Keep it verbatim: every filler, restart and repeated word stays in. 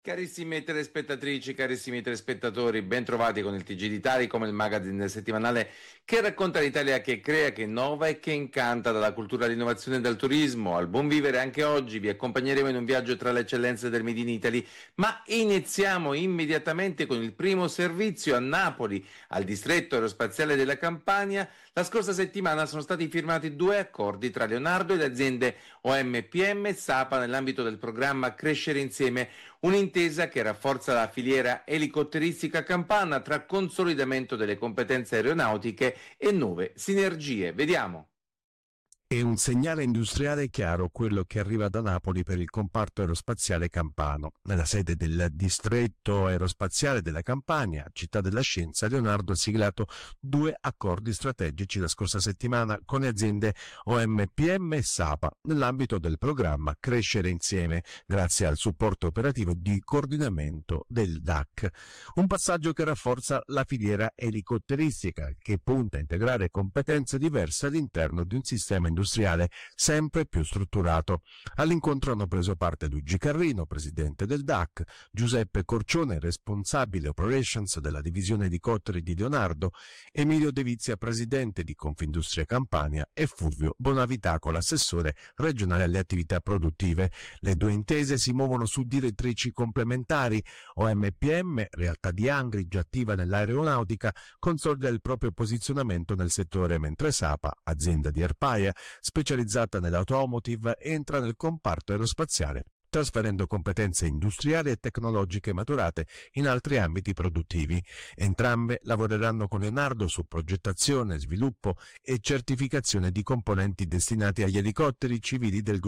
Carissime telespettatrici, carissimi telespettatori, ben trovati con il T G d'Italia, come il magazine settimanale che racconta l'Italia che crea, che innova e che incanta, dalla cultura all'innovazione e dal turismo al buon vivere. Anche oggi vi accompagneremo in un viaggio tra le eccellenze del Made in Italy, ma iniziamo immediatamente con il primo servizio a Napoli, al distretto aerospaziale della Campania. La scorsa settimana sono stati firmati due accordi tra Leonardo e le aziende O M P M e SAPA nell'ambito del programma Crescere Insieme, un'intesa che rafforza la filiera elicotteristica campana tra consolidamento delle competenze aeronautiche e nuove sinergie. Vediamo. È un segnale industriale chiaro quello che arriva da Napoli per il comparto aerospaziale campano. Nella sede del distretto aerospaziale della Campania, città della scienza, Leonardo ha siglato due accordi strategici la scorsa settimana con le aziende O M P M e SAPA nell'ambito del programma Crescere Insieme, grazie al supporto operativo di coordinamento del D A C. Un passaggio che rafforza la filiera elicotteristica, che punta a integrare competenze diverse all'interno di un sistema industriale industriale sempre più strutturato. All'incontro hanno preso parte Luigi Carrino, presidente del D A C, Giuseppe Corcione, responsabile operations della divisione elicotteri di Leonardo, Emilio De Vizia, presidente di Confindustria Campania, e Fulvio Bonavitaco, l'assessore regionale alle attività produttive. Le due intese si muovono su direttrici complementari. O M P M, realtà di Angri già attiva nell'aeronautica, consolida il proprio posizionamento nel settore, mentre SAPA, azienda di Airpaia, specializzata nell'automotive, entra nel comparto aerospaziale, trasferendo competenze industriali e tecnologiche maturate in altri ambiti produttivi. Entrambe lavoreranno con Leonardo su progettazione, sviluppo e certificazione di componenti destinati agli elicotteri civili del gruppo